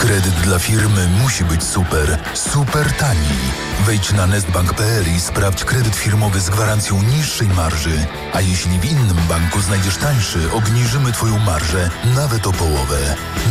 Kredyt dla firmy musi być super, super tani. Wejdź na nestbank.pl i sprawdź kredyt firmowy z gwarancją niższej marży. A jeśli w innym banku znajdziesz tańszy, obniżymy Twoją marżę nawet o połowę.